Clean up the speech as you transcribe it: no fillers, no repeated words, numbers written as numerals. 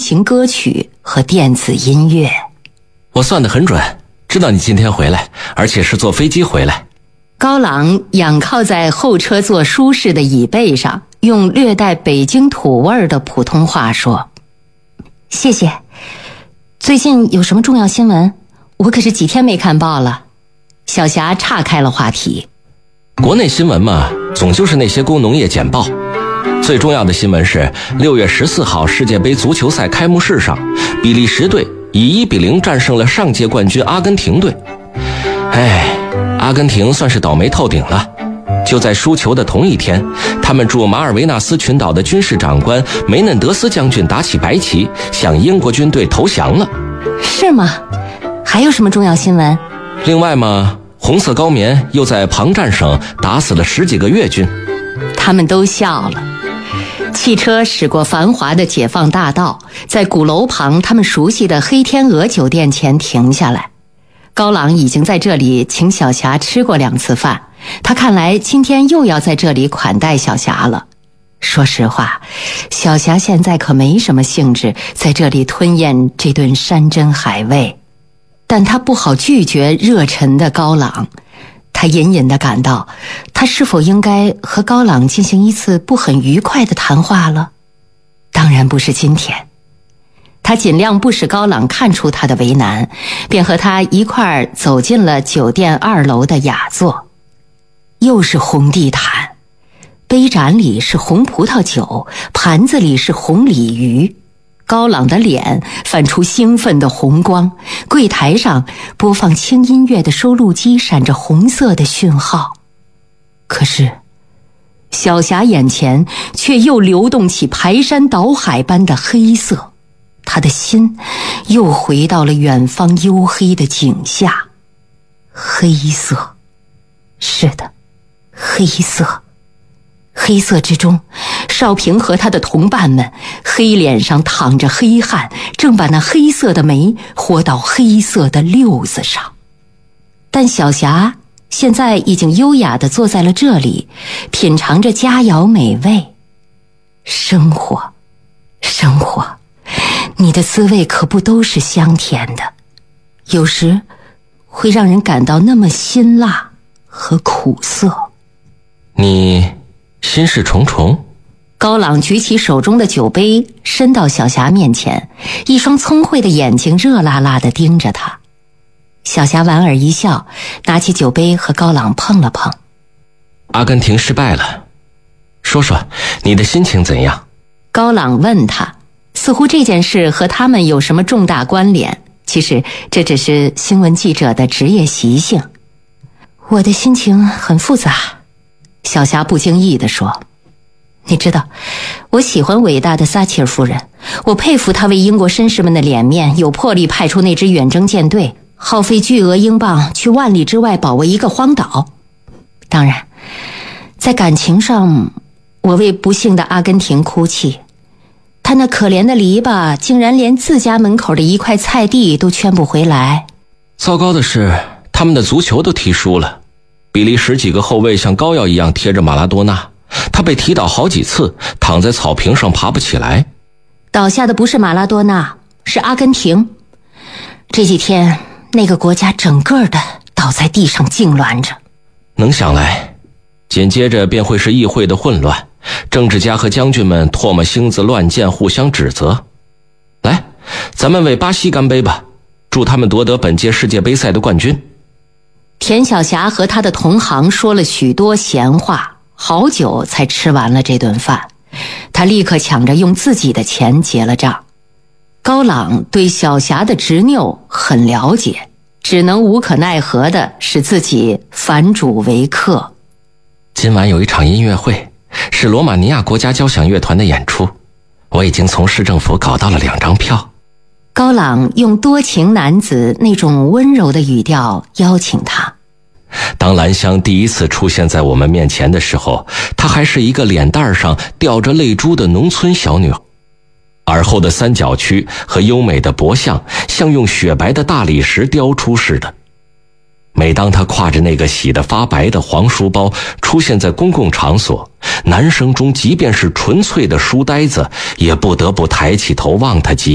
行歌曲和电子音乐。 我算得很准，知道你今天回来，而且是坐飞机回来。 高朗仰靠在后车座舒适的椅背上，用略带北京土味的普通话说：谢谢。最近有什么重要新闻？我可是几天没看报了。小霞岔开了话题。 国内新闻嘛，总就是那些工农业简报。最重要的新闻是6月14号世界杯足球赛开幕式上，比利时队以1-0战胜了上届冠军阿根廷队。阿根廷算是倒霉透顶了。就在输球的同一天，他们驻马尔维纳斯群岛的军事长官梅嫩德斯将军打起白旗，向英国军队投降了。 是吗？还有什么重要新闻？ 另外嘛，红色高棉又在庞占省打死了10几个越军。 他们都笑了。汽车驶过繁华的解放大道，在鼓楼旁他们熟悉的黑天鹅酒店前停下来。高朗已经在这里请小霞吃过2次饭，他看来今天又要在这里款待小霞了。说实话，小霞现在可没什么兴致在这里吞咽这顿山珍海味，但她不好拒绝热忱的高朗。她隐隐地感到，她是否应该和高朗进行一次不很愉快的谈话了？当然不是今天。他尽量不使高朗看出他的为难，便和他一块儿走进了酒店2楼的雅座。又是红地毯，杯盏里是红葡萄酒，盘子里是红鲤鱼。高朗的脸泛出兴奋的红光，柜台上播放轻音乐的收录机闪着红色的讯号。可是小霞眼前却又流动起排山倒海般的黑色，他的心又回到了远方黝黑的景下。黑色，是的，黑色。黑色之中，少平和他的同伴们黑脸上淌着黑汗，正把那黑色的煤和到黑色的溜子上。但小霞现在已经优雅地坐在了这里，品尝着佳肴美味。生活，生活，你的滋味可不都是香甜的，有时会让人感到那么辛辣和苦涩。 你心事重重。 高朗举起手中的酒杯，伸到小霞面前，一双聪慧的眼睛热辣辣地盯着他。小霞莞尔一笑，拿起酒杯和高朗碰了碰。 阿根廷失败了，说说你的心情怎样？ 高朗问他，似乎这件事和他们有什么重大关联，其实这只是新闻记者的职业习性。我的心情很复杂，小霞不经意地说。你知道，我喜欢伟大的撒切尔夫人，我佩服她为英国绅士们的脸面有魄力派出那支远征舰队，耗费巨额英镑去万里之外保卫一个荒岛。当然，在感情上，我为不幸的阿根廷哭泣。他那可怜的篱笆竟然连自家门口的一块菜地都圈不回来。 糟糕的是，他们的足球都踢输了。比利时几个后卫像膏药一样贴着马拉多纳，他被踢倒好几次，躺在草坪上爬不起来。 倒下的不是马拉多纳，是阿根廷。这几天那个国家整个的倒在地上痉挛着。 能想来，紧接着便会是议会的混乱，政治家和将军们唾沫星子乱溅，互相指责。来，咱们为巴西干杯吧，祝他们夺得本届世界杯赛的冠军。 田晓霞和他的同行说了许多闲话，好久才吃完了这顿饭。他立刻抢着用自己的钱结了账。高朗对小霞的执拗很了解，只能无可奈何地使自己反主为客。 今晚有一场音乐会，是罗马尼亚国家交响乐团的演出，我已经从市政府搞到了2张票。 高朗用多情男子那种温柔的语调邀请他。 当兰香第一次出现在我们面前的时候，她还是一个脸蛋上吊着泪珠的农村小女孩，耳后的三角区和优美的脖项像用雪白的大理石雕出似的。每当她挎着那个洗得发白的黄书包出现在公共场所，男生中即便是纯粹的书呆子也不得不抬起头望她几眼。